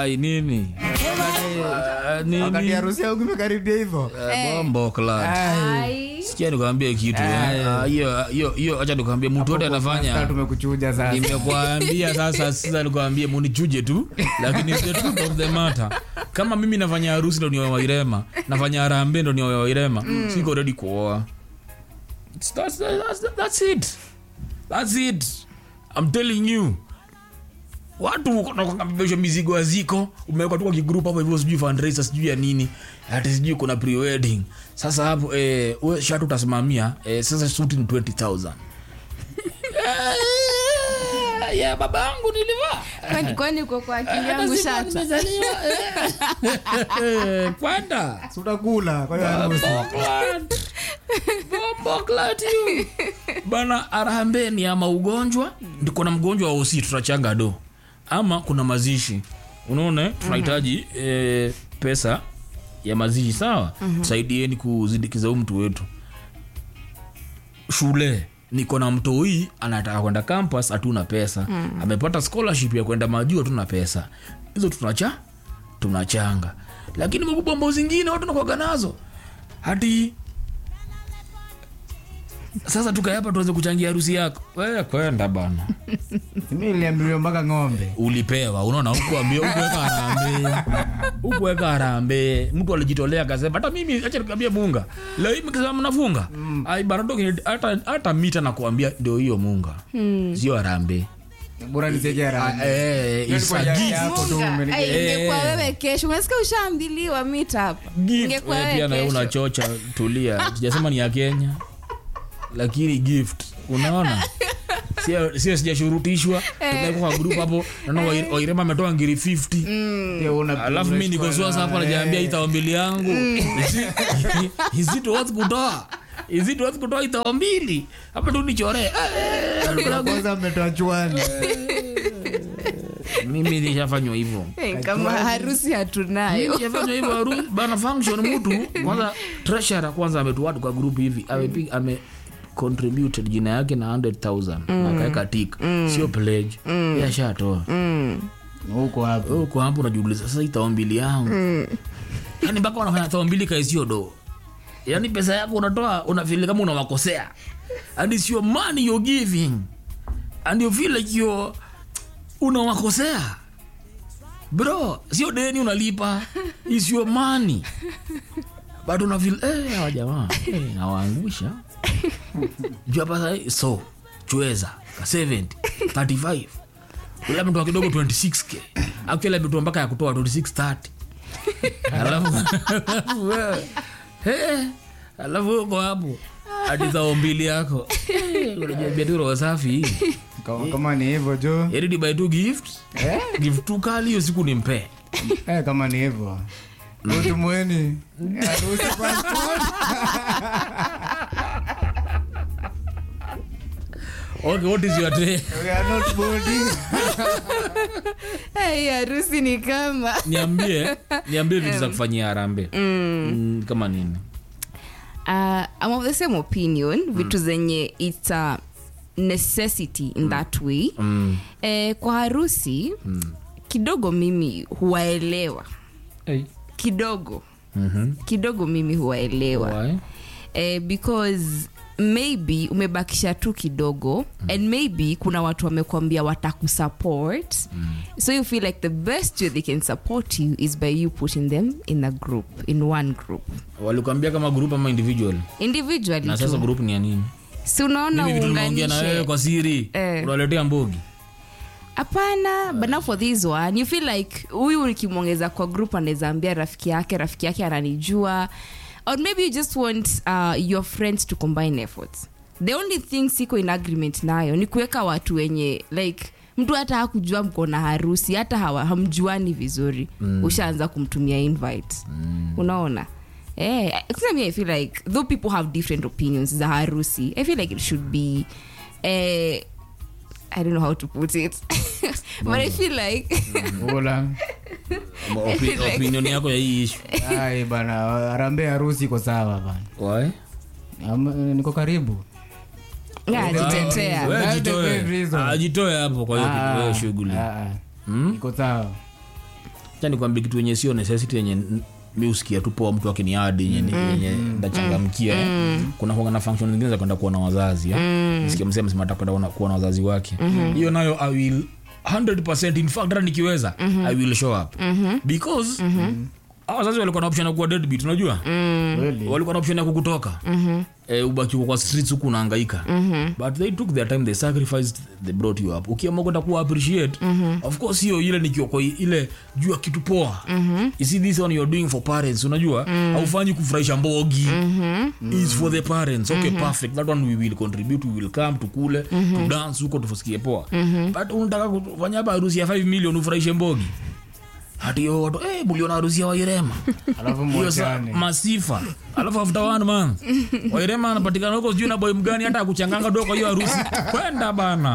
Ai nini? Nini? Wakati harusi yangu imekaribia hivyo. Bombo clad. Sikia nikwambie kitu. Hiyo acha nikwambie mtu wote anafanya. Tumekuchuja sasa. Nimekuambia sasa nikwambie munichuje tu. Lakini the truth of the matter. Kama mimi nafanya harusi ndo nioe Wairema, nafanya harambee ndo nioe Wairema, siko ready kuoa. That's it. I'm telling you. Watu wanakambisha mizigo aziko, umeweka tu kwa group hapo hivyo sijui fundraiser sijui ya nini, hata sijui kuna pre-wedding. Sasa hapo wewe shatu utasimamia sasa suit ni 20,000. Ya babangu nilivaa. Kwani uko kwa akili yangu shata. Kwanda. Utakula kwa hiyo harusi. Bombo you. Bana arahambeni ama ugonjwa, ndiko na mgonjwa wa usi tutachanga do. Ama kuna mazishi. Unaona tunahitaji pesa ya mazishi sawa? Tusaidieni kuzindikiza mtu wetu. Shule niko na mtoi anataka kwenda campus hatuna pesa. Amepata scholarship ya kwenda majuu hatuna pesa. Hizo tunachanga. Lakini mkubombo zingine watu nakuaga nazo. Hadi sasa tukae hapa tuanze kuchangia harusi yako. Wewe kwenda bana. Mimi niliambiwa mpaka ng'ombe. Ulipewa. Unaona hukuweka harambee. Mtu alijitolea akasema hata mimi acha nikwambie Munga. Leo hivi kama mnafunga. Ai barado hata mita na kuambia ndio hiyo Munga. Sio harambee. Bora nisije harambee. Ingekuwa wewe kesho unasikia ushaambiliwa meet hapa. Ingekuwa wewe pia na unachocha tulia. Sijasema ni ya Kenya. Lakini gift unaona sio sijashurutishwa tumekuwa kwa group hapo naona Wairema ametoa ngiri 50 alafu mimi niko sasa hapo najiambia itaombili yangu is it worth kutoa itaombili hapa tu nichore kwanza ametoa chwani mimi nishafanywa hivyo kama harusi hatunayo nishafanywa hivyo harusi bana function mtu kwanza treasurer kwanza ametuad kwa group hivi ame contributed jina yake na 100,000 akaweka tick sio pledge ya shatoa huko hapo unajiuliza sasa itaombili yangu yani mpaka wanafanya taombili kaisio do yani pesa yako unatoa unafeel kama unawakosea and it's your money you're giving and you feel like you're unawakosea bro sio deni unalipa it's your money but una feel hawa jamaa nawaangusha jua pasa so chweza ka 70 35 ule mtu kidogo 26k actually mtu mpaka ya kutoa 2630 alafu kwa hapo hadi zaombili yako unajua biashara safi kama ni hivyo jo ready buy two gifts give two kali hiyo siku nimpe kama ni hivyo mtu mweni harusi passport. Okay, what is your day? We are not boarding. Hey, harusi ni kama. Niambie vitu za kufanyia harambee. Kama nini? I'm of the same opinion. Vitu zenye it's a necessity in that way. Kwa harusi kidogo mimi huwaelewa. Kidogo. Kidogo mimi huwaelewa. Why? Because maybe umebakisha tu kidogo and maybe kuna watu wamekwambia watakusupport so you feel like the best way they can support you is by you putting them in a group, in one group. Walikwambia kama group ama individually na sasa group ni ya nini? Si unaona uunganishe na wewe kwa siri unaletea mbogi hapana but now for this one you feel like huyu ukimwongeza kwa group anaweza ambia rafiki yake ananijua. Or maybe you just want your friends to combine efforts. The only thing siko in agreement nayo ni kuweka watu wenye like mtu hata hakujua mko na harusi hata hamjuani vizuri ushaanza kumtumia invite. Unaona? I feel like though people have different opinions za harusi, I feel like it should be I don't know how to put it. But I feel like opinion yako ya hii issue. Ai bana harambee harusi iko sawa bana. Why? Niko karibu. Ajitoe hapo kwa hiyo shughuli. Iko sawa. Yaani kwambia kitu yenye sio necessity yenye music tu poa mtu akiniadi yenye ndachangamkia kuna huanga na function nyingine za kwenda kuona wazazi nisikia msema msimata kwenda kuona wazazi wake hiyo nayo I will 100% in fact hata nikiweza I will show up because wazazi walikuwa na option ya kuwa deadbeat unajua walikuwa na option ya kukutoka ubaki kwa streets huku unahangaika but they took their time, they sacrificed, they brought you up. Ukiamua kwenda ku appreciate of course hiyo ile nikioko ile jua kitu poa you see this one you're doing for parents unajua haufanyi kufurahisha mbogi is for the parents okay perfect, that one we will contribute, we will come to kule to dance huko tufusikie poa but unataka kufanya hapa harusi ya 5 million ufurahishe mbogi hadi watu buliona harusi ya Wairema alafu mwachane masifa alafu after 1 month Wairema anapatikana huko sijui na boy mgani hata kuchanganga dogo hiyo harusi kwenda bana.